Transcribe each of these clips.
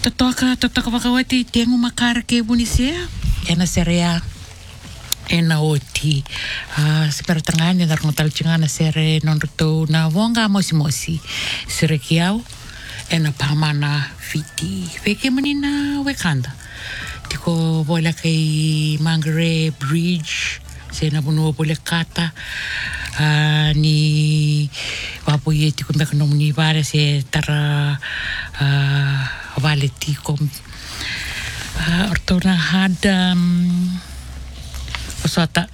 Totoka wakawati tengu makara ke bunisea. Ena serea. Ena oti. Sepera tangani na rungotal chingana sere nonroto na wonga mosi. Sere kiau. Ena pamana fiti. Weke manina wekanda. Tiko bola kay Mangere Bridge. Sena bunua boleh kata ni wapo ye tiko mbeka nomuni vare se tara vale tiko ortona had osata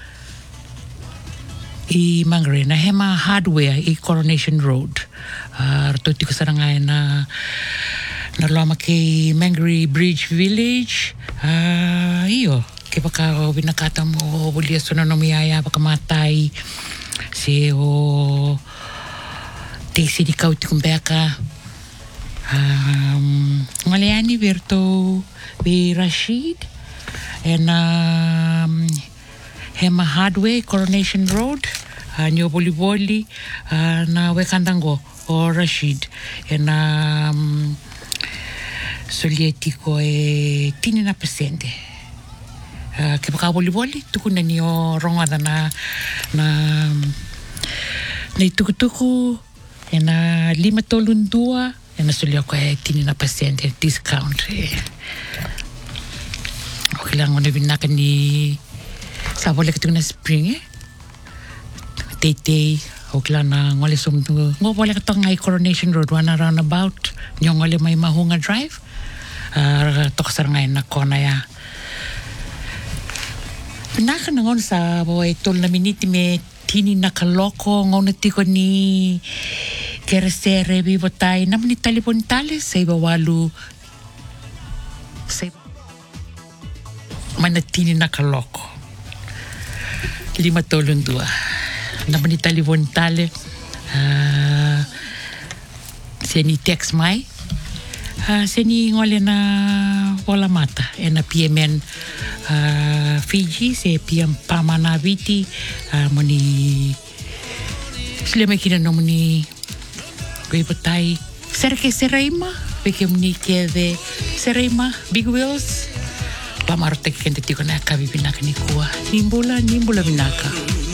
I Mangere na hema hardware I Coronation Road orto tiko sarangai na lama ke Mangere Bridge Village iyo ke baka binakata mo bulia suna no miaya baka matai se o te sini kau tikumbeka ngaleani verto be Rashid and hema hardware Coronation Road nyo boli na wekandango o Rashid and solietiko e tinina presente ke baka boli tukuna ni o rongada na tuku na 532 na sulia ko e tinina percent discount o kilang ona binaka ni sa bole ke na spring tete o kilang na ngole sumtu ngo bole ka ngai Coronation Road wana roundabout nyongole mai Mahunga Drive toksar ngai na kona ya Naka na ngon sa boy tol na miniti me tini nakaloko ngon tiko ni keresere bibotay na ni talipon tali sa ibawalu sa manatini nakaloko 532 na ni talipon tali seni text mai seni ngole na bola mata na PMN Fiji se piam pamana viti moni sleme kina no moni kaipatai serke sereima peke moni kede sereima big wheels pamarte kente tiko na kabibina kani kuwa nimbula binaka